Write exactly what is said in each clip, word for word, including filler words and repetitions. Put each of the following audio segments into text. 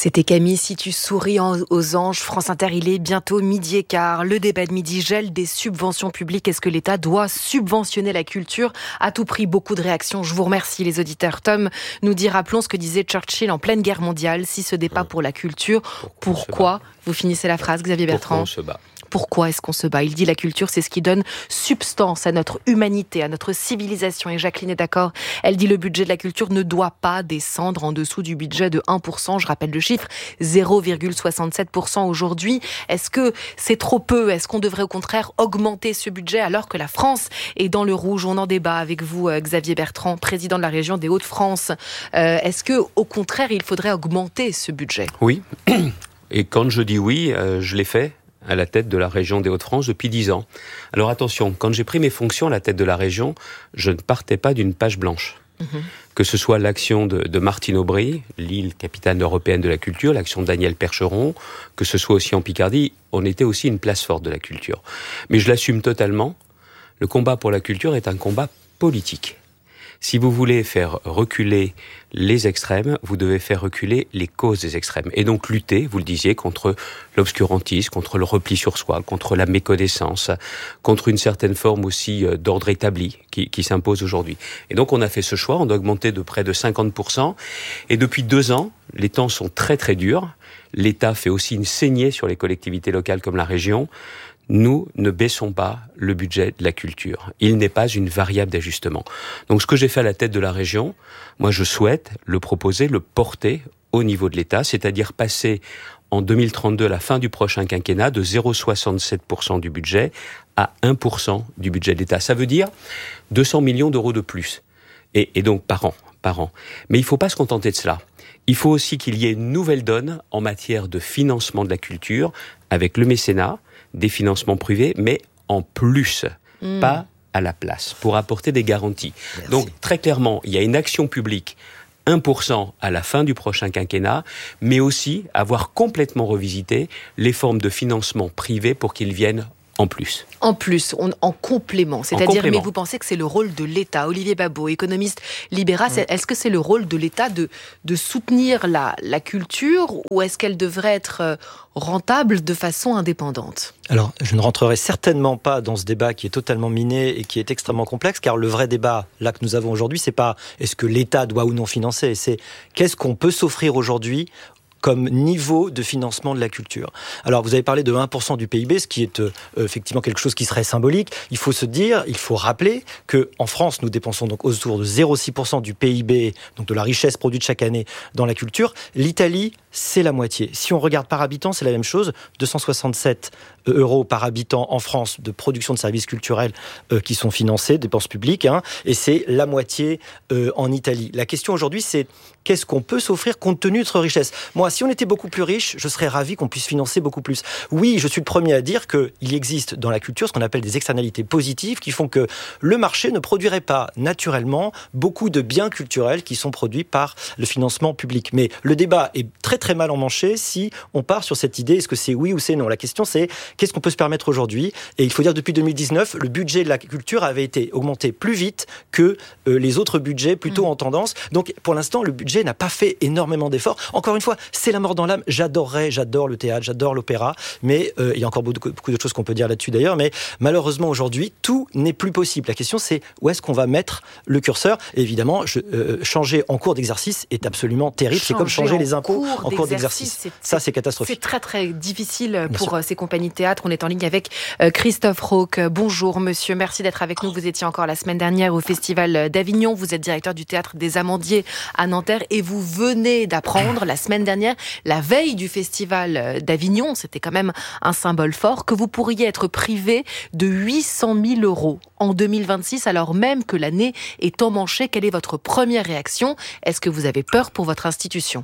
C'était Camille, si tu souris en, aux anges, France Inter, il est bientôt midi et quart. Le débat de midi, gel des subventions publiques. Est-ce que l'État doit subventionner la culture à tout prix? Beaucoup de réactions. Je vous remercie les auditeurs. Tom nous dit, rappelons ce que disait Churchill en pleine guerre mondiale. Si ce n'est pas pour la culture, pourquoi, pourquoi Vous finissez la phrase, Xavier Bertrand. Pourquoi on se bat? Pourquoi est-ce qu'on se bat? Il dit la culture, c'est ce qui donne substance à notre humanité, à notre civilisation. Et Jacqueline est d'accord. Elle dit le budget de la culture ne doit pas descendre en dessous du budget de un pour cent. Je rappelle le chiffre, zéro virgule soixante-sept pour cent aujourd'hui. Est-ce que c'est trop peu? Est-ce qu'on devrait au contraire augmenter ce budget alors que la France est dans le rouge? On en débat avec vous, Xavier Bertrand, président de la région des Hauts-de-France. Euh, est-ce que, au contraire, il faudrait augmenter ce budget? Oui. Et quand je dis oui, euh, je l'ai fait à la tête de la région des Hauts-de-France depuis dix ans. Alors attention, quand j'ai pris mes fonctions à la tête de la région, je ne partais pas d'une page blanche. Mmh. Que ce soit l'action de, de Martine Aubry, l'île capitale européenne de la culture, l'action de Daniel Percheron, que ce soit aussi en Picardie, on était aussi une place forte de la culture. Mais je l'assume totalement, le combat pour la culture est un combat politique. Si vous voulez faire reculer les extrêmes, vous devez faire reculer les causes des extrêmes. Et donc lutter, vous le disiez, contre l'obscurantisme, contre le repli sur soi, contre la méconnaissance, contre une certaine forme aussi d'ordre établi qui, qui s'impose aujourd'hui. Et donc on a fait ce choix, on a augmenté de près de cinquante pour cent. Et depuis deux ans, les temps sont très très durs. L'État fait aussi une saignée sur les collectivités locales comme la région. Nous ne baissons pas le budget de la culture. Il n'est pas une variable d'ajustement. Donc ce que j'ai fait à la tête de la région, moi je souhaite le proposer, le porter au niveau de l'État, c'est-à-dire passer en deux mille trente-deux, à la fin du prochain quinquennat, de zéro virgule soixante-sept pour cent du budget à un pour cent du budget de l'État. Ça veut dire deux cents millions d'euros de plus. Et, et donc par an, par an. Mais il ne faut pas se contenter de cela. Il faut aussi qu'il y ait une nouvelle donne en matière de financement de la culture avec le mécénat, des financements privés, mais en plus, mmh. pas à la place, pour apporter des garanties. Merci. Donc, très clairement, il y a une action publique, un pour cent à la fin du prochain quinquennat, mais aussi avoir complètement revisité les formes de financement privé pour qu'ils viennent en plus. En plus, on, en complément. C'est-à-dire, en complément. Mais vous pensez que c'est le rôle de l'État? Olivier Babot, économiste libéral, mmh. est-ce que c'est le rôle de l'État de, de soutenir la, la culture, ou est-ce qu'elle devrait être rentable de façon indépendante? Alors, je ne rentrerai certainement pas dans ce débat qui est totalement miné et qui est extrêmement complexe, car le vrai débat, là, que nous avons aujourd'hui, c'est pas est-ce que l'État doit ou non financer, c'est qu'est-ce qu'on peut s'offrir aujourd'hui comme niveau de financement de la culture. Alors, vous avez parlé de un pour cent du P I B, ce qui est euh, effectivement quelque chose qui serait symbolique. Il faut se dire, il faut rappeler qu'en France, nous dépensons donc autour de zéro virgule six pour cent du P I B, donc de la richesse produite chaque année dans la culture. L'Italie, c'est la moitié. Si on regarde par habitant, c'est la même chose. deux cent soixante-sept euros par habitant en France de production de services culturels euh, qui sont financés, dépenses publiques, hein, et c'est la moitié euh, en Italie. La question aujourd'hui, c'est qu'est-ce qu'on peut s'offrir compte tenu de notre richesse? Moi, si on était beaucoup plus riche, je serais ravi qu'on puisse financer beaucoup plus. Oui, je suis le premier à dire qu'il existe dans la culture ce qu'on appelle des externalités positives qui font que le marché ne produirait pas naturellement beaucoup de biens culturels qui sont produits par le financement public. Mais le débat est très très mal emmanché si on part sur cette idée, est-ce que c'est oui ou c'est non? La question c'est qu'est-ce qu'on peut se permettre aujourd'hui? Et il faut dire que depuis deux mille dix-neuf, le budget de la culture avait été augmenté plus vite que euh, les autres budgets plutôt mmh. en tendance. Donc pour l'instant, le budget n'a pas fait énormément d'efforts. Encore une fois, c'est la mort dans l'âme. J'adorerais, j'adore le théâtre, j'adore l'opéra, mais euh, il y a encore beaucoup, beaucoup de choses qu'on peut dire là-dessus d'ailleurs, mais malheureusement aujourd'hui, tout n'est plus possible. La question c'est où est-ce qu'on va mettre le curseur? Et évidemment, je, euh, changer en cours d'exercice est absolument terrible. Changer c'est comme changer les impôts cours en cours d'exercice. C'est, Ça, c'est catastrophique. C'est très très difficile pour Bien ces compagnies de théâtre. On est en ligne avec euh, Christophe Rauque. Bonjour monsieur, merci d'être avec nous. Vous étiez encore la semaine dernière au Festival d'Avignon. Vous êtes directeur du Théâtre des Amandiers à Nanterre et vous venez d'apprendre la semaine dernière, la veille du Festival d'Avignon, c'était quand même un symbole fort, que vous pourriez être privé de huit cent mille euros en deux mille vingt-six, alors même que l'année est emmanchée. Quelle est votre première réaction? Est-ce que vous avez peur pour votre institution?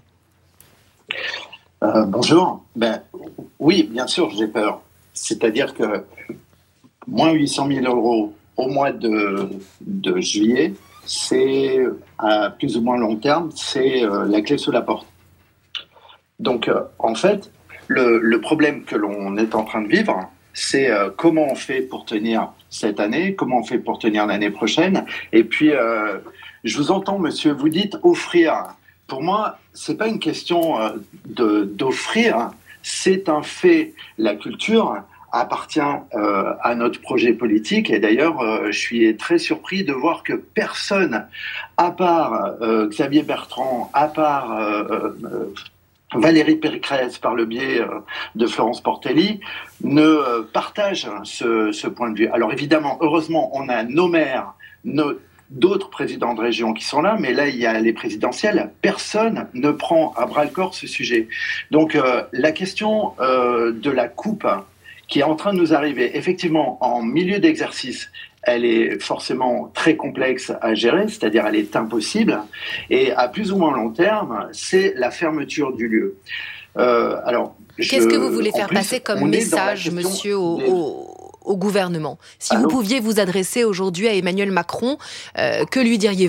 Euh, bonjour. Ben, oui, bien sûr, j'ai peur. C'est-à-dire que moins huit cent mille euros au mois de, de juillet, c'est à plus ou moins long terme, c'est euh, la clé sous la porte. Donc, euh, en fait, le, le problème que l'on est en train de vivre, c'est euh, comment on fait pour tenir cette année, comment on fait pour tenir l'année prochaine. Et puis, euh, je vous entends, monsieur, vous dites offrir. pour moi, c'est pas une question de, d'offrir, c'est un fait. La culture appartient euh, à notre projet politique. Et d'ailleurs, euh, je suis très surpris de voir que personne, à part euh, Xavier Bertrand, à part euh, euh, Valérie Pécresse, par le biais euh, de Florence Portelli, ne euh, partage ce, ce point de vue. Alors évidemment, heureusement, on a nos maires, nos, d'autres présidents de région qui sont là, mais là, il y a les présidentielles. Personne ne prend à bras-le-corps ce sujet. Donc, euh, la question euh, de la coupe qui est en train de nous arriver, effectivement, en milieu d'exercice, elle est forcément très complexe à gérer, c'est-à-dire elle est impossible. Et à plus ou moins long terme, c'est la fermeture du lieu. Euh, alors, Qu'est-ce je, que vous voulez faire plus, passer comme message, monsieur, au, des... au, au gouvernement ? Si Allô vous pouviez vous adresser aujourd'hui à Emmanuel Macron, euh, que lui diriez-vous ?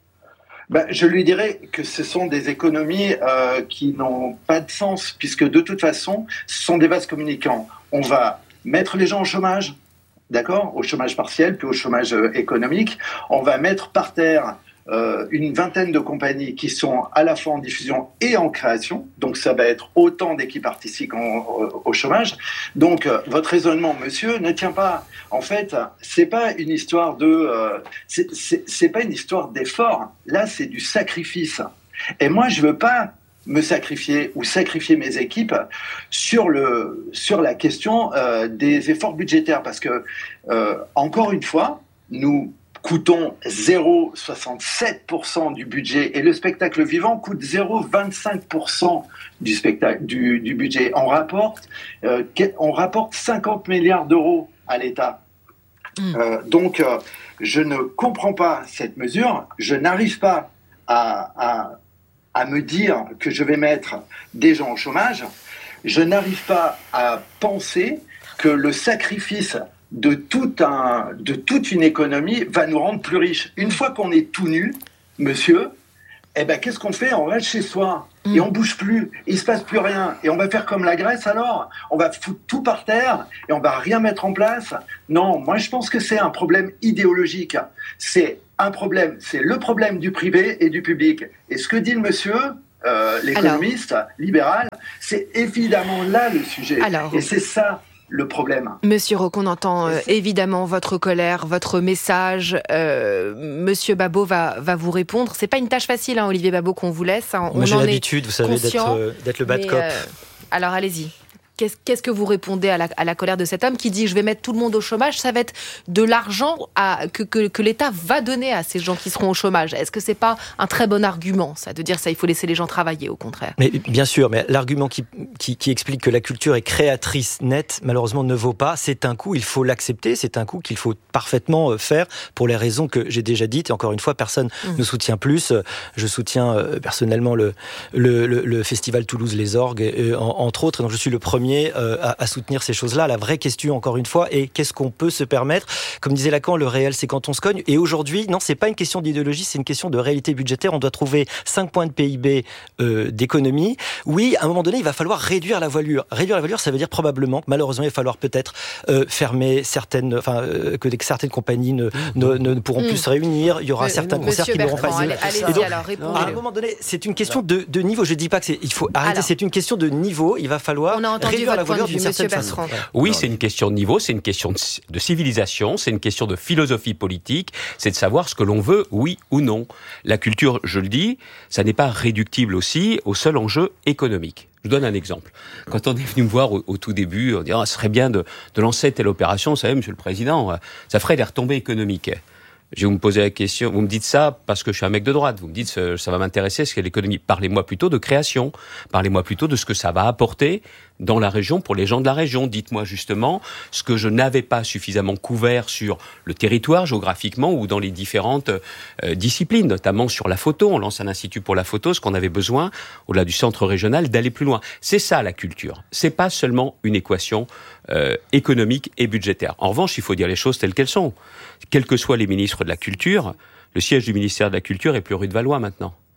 Ben, je lui dirais que ce sont des économies euh, qui n'ont pas de sens, puisque de toute façon, ce sont des vases communicants. On va mettre les gens au chômage, d'accord, au chômage partiel, puis au chômage euh, économique. On va mettre par terre euh, une vingtaine de compagnies qui sont à la fois en diffusion et en création. Donc, ça va être autant d'équipes participent au, au chômage. Donc, euh, votre raisonnement, monsieur, ne tient pas. En fait, c'est pas une histoire de, euh, c'est, c'est, c'est pas une histoire d'effort. Là, c'est du sacrifice. Et moi, je veux pas me sacrifier ou sacrifier mes équipes sur le sur la question euh, des efforts budgétaires, parce que euh, encore une fois, nous coûtons zéro virgule soixante-sept pour cent du budget et le spectacle vivant coûte zéro virgule vingt-cinq pour cent du spectacle du, du budget. On rapporte euh, on rapporte cinquante milliards d'euros à l'État. Mmh. Euh, donc euh, je ne comprends pas cette mesure. Je n'arrive pas à, à à me dire que je vais mettre des gens au chômage. Je n'arrive pas à penser que le sacrifice de, tout un, de toute une économie va nous rendre plus riches. Une fois qu'on est tout nu, monsieur, eh ben, qu'est-ce qu'on fait ? On reste chez soi et on bouge plus. Il ne se passe plus rien. Et on va faire comme la Grèce alors ? On va foutre tout par terre et on va rien mettre en place ? Non, moi je pense que c'est un problème idéologique. C'est un problème, c'est le problème du privé et du public. Et ce que dit le monsieur, euh, l'économiste Alors, libéral, c'est évidemment là le sujet. Alors, et c'est ça le problème. Monsieur Roch, on entend euh, évidemment votre colère, votre message. Euh, Monsieur Babot va, va vous répondre. C'est pas une tâche facile, hein, Olivier Babot, qu'on vous laisse. Hein. Moi, on j'ai en l'habitude, vous savez, conscient, d'être, d'être le bad cop. Euh, alors, allez-y. Qu'est-ce, qu'est-ce que vous répondez à la, à la colère de cet homme qui dit « je vais mettre tout le monde au chômage », ça va être de l'argent à, que, que, que l'État va donner à ces gens qui seront au chômage. Est-ce que c'est pas un très bon argument, ça, de dire ça, il faut laisser les gens travailler, au contraire ? Mais bien sûr, mais l'argument qui, qui, qui explique que la culture est créatrice nette, malheureusement, ne vaut pas. C'est un coup, il faut l'accepter, c'est un coup qu'il faut parfaitement faire pour les raisons que j'ai déjà dites. Et encore une fois, personne mmh. ne soutient plus. Je soutiens euh, personnellement le, le, le, le festival Toulouse Les Orgues, euh, en, entre autres, donc je suis le premier À, à soutenir ces choses-là. La vraie question, encore une fois, est qu'est-ce qu'on peut se permettre ? Comme disait Lacan, le réel, c'est quand on se cogne. Et aujourd'hui, non, c'est pas une question d'idéologie, c'est une question de réalité budgétaire. On doit trouver cinq points de P I B euh, d'économie. Oui, à un moment donné, il va falloir réduire la voilure. Réduire la voilure, ça veut dire probablement que malheureusement, il va falloir peut-être euh, fermer certaines, enfin, euh, que certaines compagnies ne, ne, ne, ne pourront mmh. plus se réunir. Il y aura euh, certains concerts qui n'auront pas lieu. Allez-y, donc, alors, répondez-le. À un moment donné, c'est une question de, de niveau. Je dis pas que c'est, il faut arrêter. Alors, c'est une question de niveau. Il va falloir réduire la voilure d'une certaine façon. Oui, c'est une question de niveau, c'est une question de, de civilisation, c'est une question de philosophie politique, c'est de savoir ce que l'on veut, oui ou non. La culture, je le dis, ça n'est pas réductible aussi au seul enjeu économique. Je donne un exemple. Quand on est venu me voir au, au tout début, on dit ah, « ce serait bien de, de lancer telle opération, vous savez, Monsieur le Président, ça ferait des retombées économiques ». Je vais vous me poser la question, vous me dites ça parce que je suis un mec de droite, vous me dites ça va m'intéresser, ce qu'est l'économie. Parlez-moi plutôt de création, parlez-moi plutôt de ce que ça va apporter dans la région, pour les gens de la région. Dites-moi justement ce que je n'avais pas suffisamment couvert sur le territoire géographiquement ou dans les différentes euh, disciplines, notamment sur la photo. On lance un institut pour la photo, ce qu'on avait besoin, au-delà du centre régional, d'aller plus loin. C'est ça la culture. C'est pas seulement une équation euh, économique et budgétaire. En revanche, il faut dire les choses telles qu'elles sont. Quels que soient les ministres de la culture, le siège du ministère de la Culture est plus rue de Valois maintenant.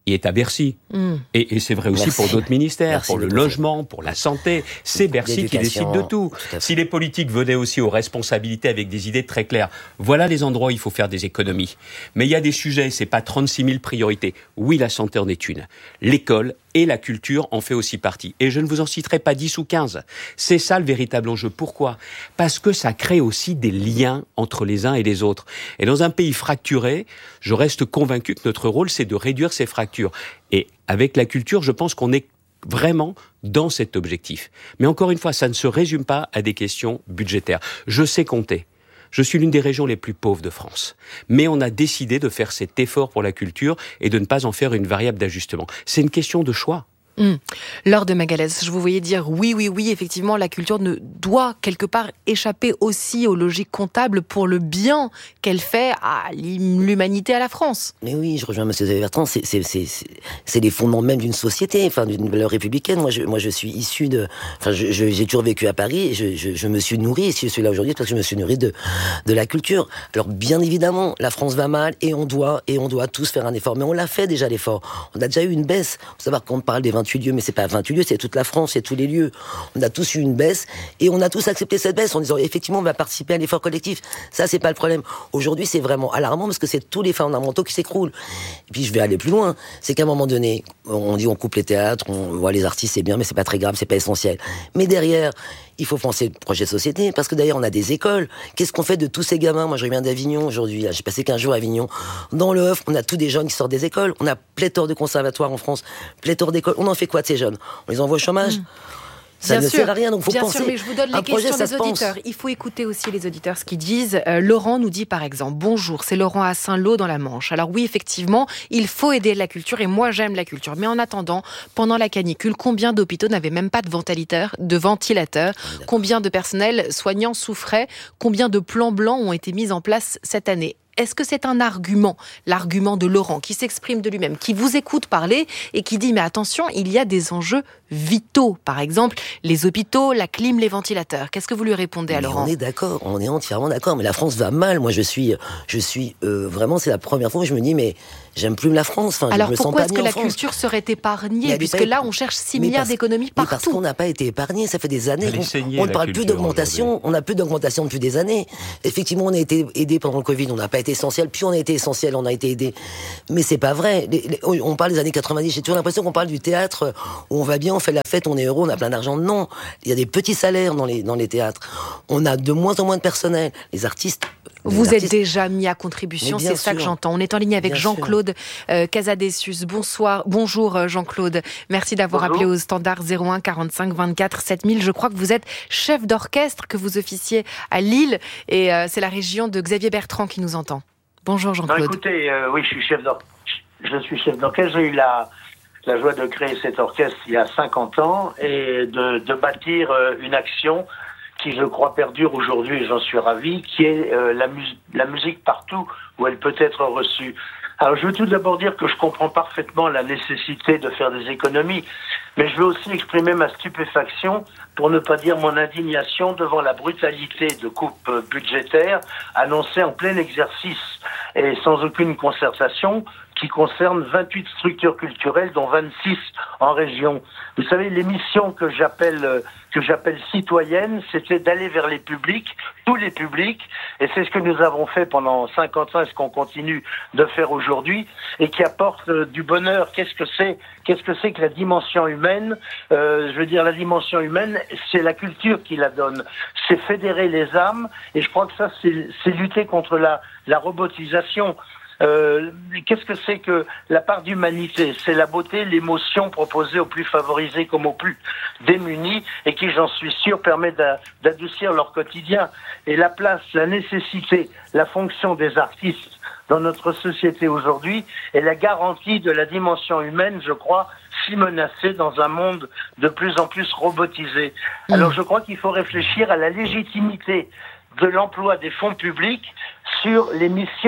il est à Bercy. Mmh. Et, et c'est vrai aussi Merci. pour d'autres ministères, Merci pour le logement, pour la santé. C'est Bercy qui décide de tout. tout si les politiques venaient aussi aux responsabilités avec des idées très claires, voilà les endroits où il faut faire des économies. Mais il y a des sujets, c'est pas trente-six mille priorités. Oui, la santé en est une. L'école et la culture en fait aussi partie. Et je ne vous en citerai pas dix ou quinze. C'est ça le véritable enjeu. Pourquoi ? Parce que ça crée aussi des liens entre les uns et les autres. Et dans un pays fracturé, je reste convaincu que notre rôle, c'est de réduire ces fractures. Et avec la culture, je pense qu'on est vraiment dans cet objectif. Mais encore une fois, ça ne se résume pas à des questions budgétaires. Je sais compter. Je suis l'une des régions les plus pauvres de France. Mais on a décidé de faire cet effort pour la culture et de ne pas en faire une variable d'ajustement. C'est une question de choix. Mmh. Laure de Magalhães, je vous voyais dire oui, oui, oui, effectivement, la culture ne doit quelque part échapper aussi aux logiques comptables pour le bien qu'elle fait à l'humanité, à la France. Mais oui, je rejoins M. Bertrand, c'est, c'est, c'est, c'est, c'est les fondements même d'une société, enfin d'une valeur républicaine. Moi, je, moi, je suis issu de... Enfin, je, je, j'ai toujours vécu à Paris et je, je, je me suis nourri, et si je suis là aujourd'hui, c'est parce que je me suis nourri de, de la culture. Alors, bien évidemment, la France va mal et on doit, et on doit tous faire un effort. Mais on l'a fait déjà, l'effort. On a déjà eu une baisse. Il faut savoir qu'on parle des vingt-huit lieux, mais c'est pas vingt-huit lieux, c'est toute la France, c'est tous les lieux. On a tous eu une baisse et on a tous accepté cette baisse en disant effectivement on va participer à l'effort collectif. Ça c'est pas le problème. Aujourd'hui c'est vraiment alarmant parce que c'est tous les fondamentaux qui s'écroulent. Et puis je vais aller plus loin, c'est qu'à un moment donné, on dit on coupe les théâtres, on voit les artistes c'est bien, mais c'est pas très grave, c'est pas essentiel. Mais derrière, il faut penser le projet de société, parce que d'ailleurs on a des écoles. Qu'est-ce qu'on fait de tous ces gamins ? Moi je reviens d'Avignon aujourd'hui, là. J'ai passé quinze jours à Avignon. Dans le Havre, on a tous des jeunes qui sortent des écoles, on a pléthore de conservatoires en France, pléthore d'écoles. On en fait quoi de ces jeunes ? On les envoie au chômage ? mmh. Ça Bien ne sûr, sert à rien, donc faut bien penser. Sûr, mais je vous donne les questions des auditeurs. Il faut écouter aussi les auditeurs ce qu'ils disent. Euh, Laurent nous dit par exemple, bonjour, c'est Laurent à Saint-Lô dans la Manche. Alors oui, effectivement, il faut aider la culture et moi j'aime la culture. Mais en attendant, pendant la canicule, combien d'hôpitaux n'avaient même pas de ventilateurs, de ventilateurs ? Combien de personnels soignants souffraient ? Combien de plans blancs ont été mis en place cette année ? Est-ce que c'est un argument, l'argument de Laurent, qui s'exprime de lui-même, qui vous écoute parler et qui dit « mais attention, il y a des enjeux vitaux ». Par exemple, les hôpitaux, la clim, les ventilateurs. Qu'est-ce que vous lui répondez à mais Laurent ? On est d'accord, on est entièrement d'accord. Mais la France va mal. Moi, je suis, je suis euh, vraiment, c'est la première fois où je me dis « mais j'aime plus la France ». Enfin, alors je me pourquoi sens pas est-ce que la France. culture serait épargnée ? Puisque pas... là, on cherche six milliards parce... d'économies partout. Mais parce qu'on n'a pas été épargné. Ça fait des années. On ne parle plus d'augmentation. On n'a plus d'augmentation depuis des années. Effectivement, on a été aidé pendant le Covid. On n'a pas été essentiel. Puis on a été essentiel, on a été aidé. Mais c'est pas vrai. Les, les, on parle des années quatre-vingt-dix. J'ai toujours l'impression qu'on parle du théâtre où on va bien, on fait la fête, on est heureux, on a plein d'argent. Non. Il y a des petits salaires dans les, dans les théâtres. On a de moins en moins de personnel. Les artistes... Vous les êtes artistes... déjà mis à contribution, c'est sûr. Ça que j'entends. On est en ligne avec bien Jean-Claude euh, Casadecius. Bonsoir, bonjour Jean-Claude. Merci d'avoir bonjour. Appelé au standard zéro un quarante-cinq vingt-quatre sept mille. Je crois que vous êtes chef d'orchestre, que vous officiez à Lille. Et euh, c'est la région de Xavier Bertrand qui nous entend. Bonjour Jean-Claude. Non, écoutez, euh, oui, je suis chef d'orchestre. Je suis chef d'orchestre. J'ai eu la, la joie de créer cet orchestre il y a cinquante ans et de, de bâtir euh, une action qui, je crois, perdure aujourd'hui, et j'en suis ravi, qui est euh, la, mus- la musique partout où elle peut être reçue. Alors, je veux tout d'abord dire que je comprends parfaitement la nécessité de faire des économies, mais je veux aussi exprimer ma stupéfaction, pour ne pas dire mon indignation, devant la brutalité de coupes budgétaires annoncées en plein exercice et sans aucune concertation, qui concerne vingt-huit structures culturelles, dont vingt-six en région. Vous savez, l'émission que j'appelle que j'appelle citoyenne, c'était d'aller vers les publics, tous les publics, et c'est ce que nous avons fait pendant cinquante ans, et ce qu'on continue de faire aujourd'hui, et qui apporte euh, du bonheur. Qu'est-ce que c'est Qu'est-ce que c'est que la dimension humaine euh, Je veux dire, la dimension humaine, c'est la culture qui la donne. C'est fédérer les âmes, et je crois que ça, c'est, c'est lutter contre la, la robotisation. Euh, qu'est-ce que c'est que la part d'humanité ? C'est la beauté, l'émotion proposée aux plus favorisés comme aux plus démunis et qui, j'en suis sûr, permet d'a, d'adoucir leur quotidien. Et la place, la nécessité, la fonction des artistes dans notre société aujourd'hui est la garantie de la dimension humaine, je crois, si menacée dans un monde de plus en plus robotisé. Mmh. Alors je crois qu'il faut réfléchir à la légitimité de l'emploi des fonds publics sur les missions que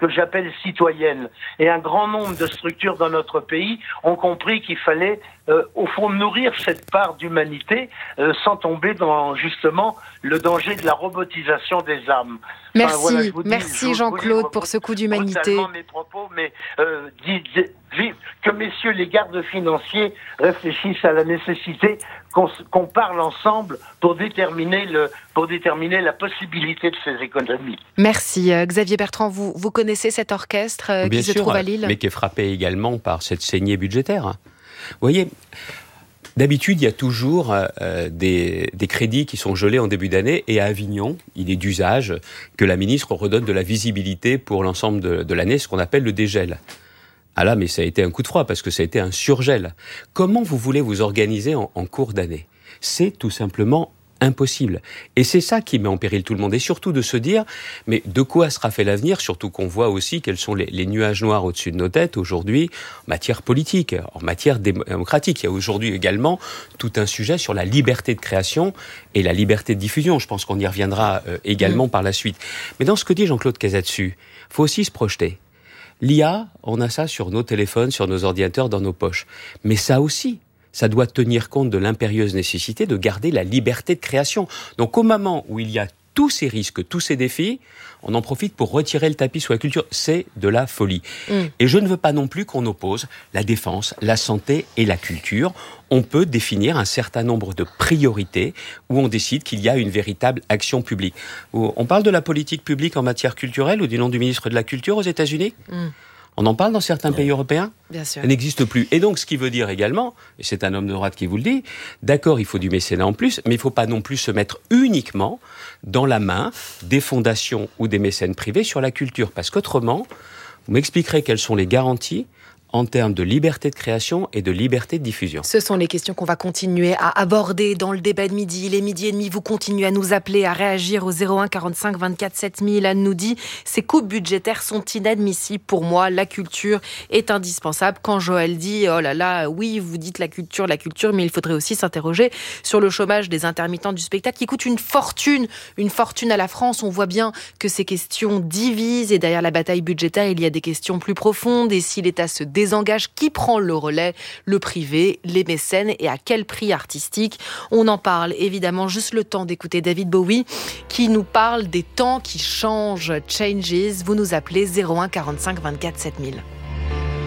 que j'appelle citoyennes. Et un grand nombre de structures dans notre pays ont compris qu'il fallait, euh, au fond, nourrir cette part d'humanité euh, sans tomber dans, justement, le danger de la robotisation des âmes. Merci, enfin, voilà, dis, merci Jean-Claude pour ce coup d'humanité. Mes propos, mais euh, dis, dis, que messieurs les gardes financiers réfléchissent à la nécessité qu'on, qu'on parle ensemble pour déterminer, le, pour déterminer la possibilité de ces économies. Merci. Euh, Xavier Bertrand, vous, vous connaissez cet orchestre euh, qui sûr, se trouve à Lille ? Mais qui est frappé également par cette saignée budgétaire. Vous voyez, d'habitude, il y a toujours euh, des, des crédits qui sont gelés en début d'année, et à Avignon, il est d'usage que la ministre redonne de la visibilité pour l'ensemble de, de l'année, ce qu'on appelle le dégel. Ah là, mais ça a été un coup de froid, parce que ça a été un surgel. Comment vous voulez vous organiser en, en cours d'année ? C'est tout simplement impossible. Et c'est ça qui met en péril tout le monde. Et surtout de se dire, mais de quoi sera fait l'avenir ? Surtout qu'on voit aussi quels sont les, les nuages noirs au-dessus de nos têtes aujourd'hui en matière politique, en matière démocratique. Il y a aujourd'hui également tout un sujet sur la liberté de création et la liberté de diffusion. Je pense qu'on y reviendra euh, également mmh. par la suite. Mais dans ce que dit Jean-Claude Casadesus, il faut aussi se projeter. L'I A, on a ça sur nos téléphones, sur nos ordinateurs, dans nos poches. Mais ça aussi, ça doit tenir compte de l'impérieuse nécessité de garder la liberté de création. Donc au moment où il y a tous ces risques, tous ces défis, on en profite pour retirer le tapis sur la culture. C'est de la folie. Mmh. Et je ne veux pas non plus qu'on oppose la défense, la santé et la culture. On peut définir un certain nombre de priorités où on décide qu'il y a une véritable action publique. On parle de la politique publique en matière culturelle ou du nom du ministre de la Culture aux États-Unis ? mmh. On en parle dans certains pays européens ? Bien sûr. Elle n'existe plus. Et donc, ce qui veut dire également, et c'est un homme de droite qui vous le dit, d'accord, il faut du mécénat en plus, mais il ne faut pas non plus se mettre uniquement dans la main des fondations ou des mécènes privés sur la culture. Parce qu'autrement, vous m'expliquerez quelles sont les garanties en termes de liberté de création et de liberté de diffusion. Ce sont les questions qu'on va continuer à aborder dans le débat de midi. Il est midi et demi, vous continuez à nous appeler, à réagir au zéro un quarante-cinq vingt-quatre sept mille. Anne nous dit « Ces coupes budgétaires sont inadmissibles. Pour moi, la culture est indispensable. » Quand Joël dit « Oh là là, oui, vous dites la culture, la culture, mais il faudrait aussi s'interroger sur le chômage des intermittents du spectacle qui coûte une fortune, une fortune à la France. » On voit bien que ces questions divisent et derrière la bataille budgétaire, il y a des questions plus profondes. Et si l'État se désengage, qui prend le relais ? Le privé, les mécènes, et à quel prix artistique ? On en parle évidemment, juste le temps d'écouter David Bowie qui nous parle des temps qui changent. Changes, vous nous appelez zéro un quarante-cinq vingt-quatre sept mille.